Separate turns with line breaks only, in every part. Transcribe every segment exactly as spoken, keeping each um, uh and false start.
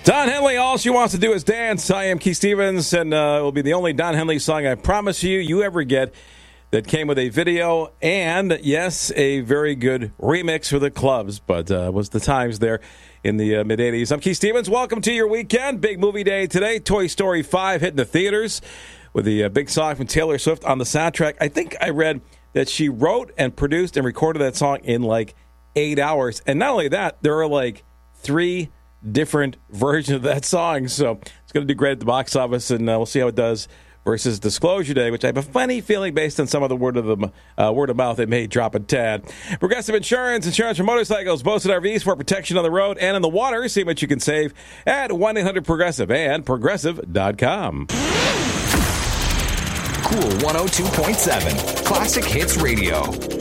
Don Henley, All She Wants to Do Is Dance. I am Keith Stevens, and uh, it will be the only Don Henley song I promise you you ever get that came with a video and, yes, a very good remix for the clubs, but uh, was the times there in the uh, mid-eighties. I'm Keith Stevens. Welcome to your weekend. Big movie day today. Toy Story five hitting the theaters with the uh, big song from Taylor Swift on the soundtrack. I think I read that she wrote and produced and recorded that song in like eight hours. And not only that, there are like three different versions of that song. So it's going to do great at the box office, and uh, we'll see how it does versus Disclosure Day, which I have a funny feeling based on some of the word of the uh, word of mouth, it may drop a tad. Progressive Insurance, insurance for motorcycles, boats and R Vs for protection on the road and in the water. See what you can save at one eight hundred progressive and progressive dot com.
Cool one oh two point seven, Classic Hits Radio.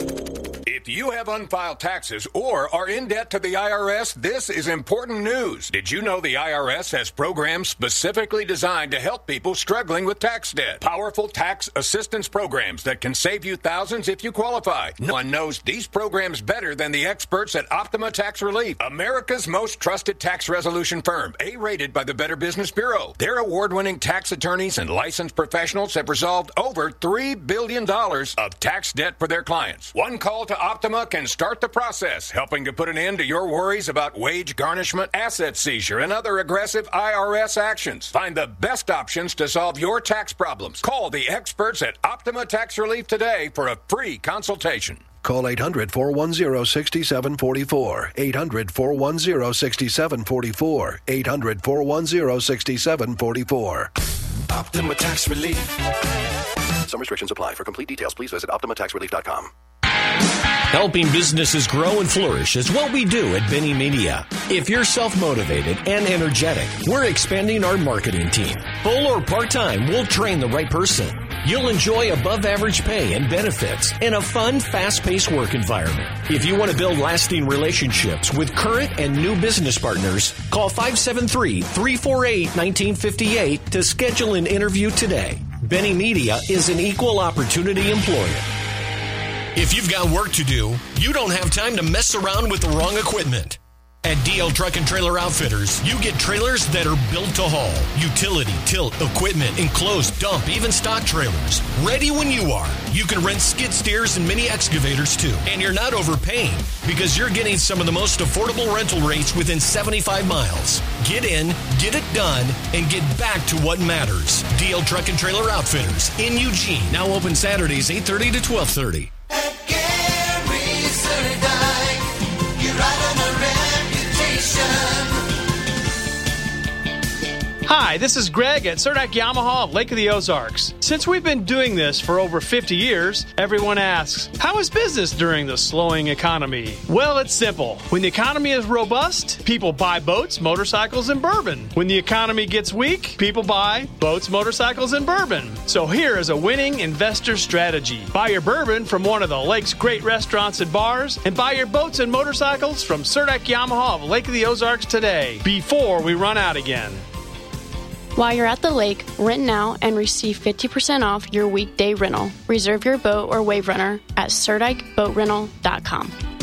If you have unfiled taxes or are in debt to the I R S, this is important news. Did you know the I R S has programs specifically designed to help people struggling with tax debt? Powerful tax assistance programs that can save you thousands if you qualify. No one knows these programs better than the experts at Optima Tax Relief, America's most trusted tax resolution firm, A-rated by the Better Business Bureau. Their award-winning tax attorneys and licensed professionals have resolved over three billion dollars of tax debt for their clients. One call to Optima can start the process, helping to put an end to your worries about wage garnishment, asset seizure, and other aggressive I R S actions. Find the best options to solve your tax problems. Call the experts at Optima Tax Relief today for a free consultation.
Call eight hundred, four one zero, six seven four four. eight hundred, four one zero, six seven four four. eight hundred, four one zero, six seven four four.
Optima Tax Relief.
Some restrictions apply. For complete details, please visit optima tax relief dot com.
Helping businesses grow and flourish is what we do at Benny Media. If you're self-motivated and energetic, we're expanding our marketing team. Full or part-time, we'll train the right person. You'll enjoy above-average pay and benefits in a fun, fast-paced work environment. If you want to build lasting relationships with current and new business partners, call five seven three, three four eight, one nine five eight to schedule an interview today. Benny Media is an equal opportunity employer. If you've got work to do, you don't have time to mess around with the wrong equipment. At D L Truck and Trailer Outfitters, you get trailers that are built to haul. Utility, tilt, equipment, enclosed, dump, even stock trailers. Ready when you are. You can rent skid steers and mini excavators too. And you're not overpaying because you're getting some of the most affordable rental rates within seventy-five miles. Get in, get it done, and get back to what matters. D L Truck and Trailer Outfitters in Eugene. Now open Saturdays eight thirty to twelve thirty.
At Gary Surdike, you ride on a reputation.
Hi, this is Greg at Surdike Yamaha of Lake of the Ozarks. Since we've been doing this for over fifty years, everyone asks, how is business during the slowing economy? Well, it's simple. When the economy is robust, people buy boats, motorcycles, and bourbon. When the economy gets weak, people buy boats, motorcycles, and bourbon. So here is a winning investor strategy. Buy your bourbon from one of the lake's great restaurants and bars, and buy your boats and motorcycles from Surdike Yamaha of Lake of the Ozarks today, before we run out again.
While you're at the lake, rent now and receive fifty percent off your weekday rental. Reserve your boat or wave runner at Surdike Boat Rental dot com.